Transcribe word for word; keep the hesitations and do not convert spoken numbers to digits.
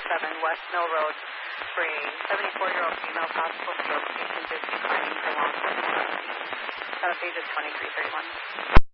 seven West Mill Road, for a seventy-four-year-old female possible stroke patient is declining for long-term therapy. Got a page of twenty-three thirty-one.